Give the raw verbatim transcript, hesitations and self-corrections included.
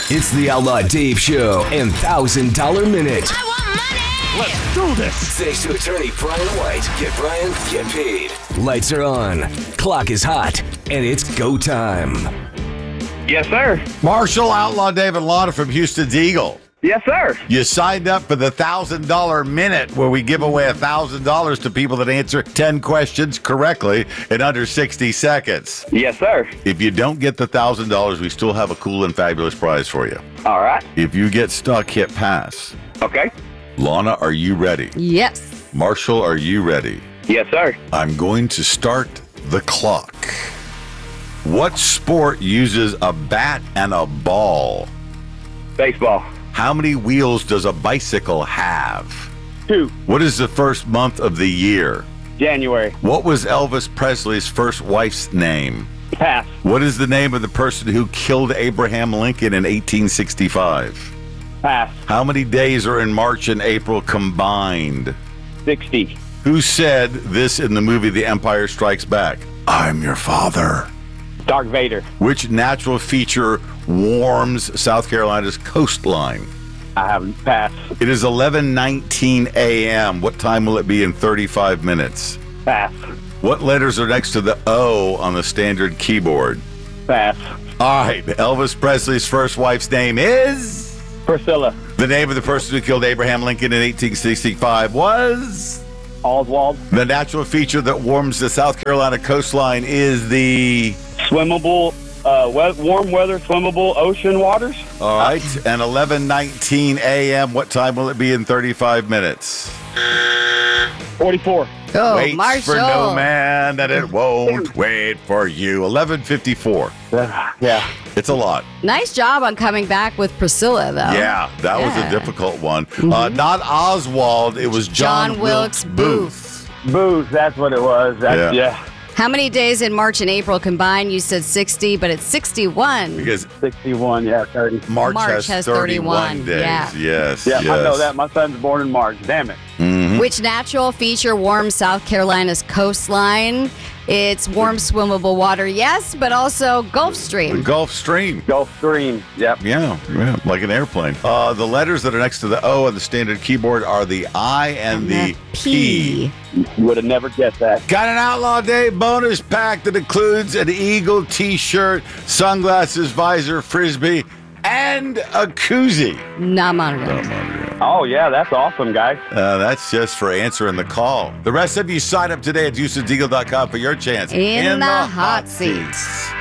It's the Outlaw Dave Show and one thousand dollar Minute. I want money! Let's do this! Thanks to attorney Brian White. Get Brian, get paid. Lights are on, clock is hot, and it's go time. Yes, sir. Marshall, Outlaw David Lauder from Houston's Eagle. Yes, sir. You signed up for the one thousand dollar Minute, where we give away one thousand dollars to people that answer ten questions correctly in under sixty seconds. Yes, sir. If you don't get the one thousand dollars, we still have a cool and fabulous prize for you. All right. If you get stuck, hit pass. Okay. Lana, are you ready? Yes. Marshall, are you ready? Yes, sir. I'm going to start the clock. What sport uses a bat and a ball? Baseball. How many wheels does a bicycle have? Two. What is the first month of the year? January. What was Elvis Presley's first wife's name? Pass. What is the name of the person who killed Abraham Lincoln in eighteen sixty-five? Pass. How many days are in March and April combined? sixty. Who said this in the movie The Empire Strikes Back? I'm your father. Darth Vader. Which natural feature warms South Carolina's coastline? I haven't passed. It is eleven nineteen a.m. What time will it be in thirty-five minutes? Pass. What letters are next to the O on the standard keyboard? Pass. All right, Elvis Presley's first wife's name is? Priscilla. The name of the person who killed Abraham Lincoln in eighteen sixty-five was? Oswald. The natural feature that warms the South Carolina coastline is the? Swimmable, uh, we- warm weather, swimmable ocean waters. All right, and eleven nineteen a.m. What time will it be in thirty-five minutes? forty-four. Go, Waits Marshall. for no man that it won't wait for you. eleven fifty-four. Yeah. It's a lot. Nice job on coming back with Priscilla, though. Yeah, that was Yeah. a difficult one. Uh, not Oswald, it was John, John Wilkes Booth. Booze, that's what it was. That's, Yeah. yeah. How many days in March and April combined? You said sixty, but it's sixty-one. Because sixty-one, yeah, thirty. March, March has, has thirty-one, thirty-one, days. yeah. Yes, Yeah, yes. I know that. My son's born in March. Damn it. Mhm. Which natural feature warms South Carolina's coastline? It's warm, swimmable water, yes, but also Gulf The Stream. Gulf Stream. Gulf Stream. Yep. Yeah, yeah, like an airplane. Uh, the letters that are next to the O on the standard keyboard are the I and, the, P. You would have never guessed that. Got an Outlaw Day bonus pack that includes an Eagle t-shirt, sunglasses, visor, frisbee, and a koozie. Namaste. Oh, yeah, that's awesome, guys. Uh, that's just for answering the call. The rest of you sign up today at houstons eagle dot com for your chance In the hot seats.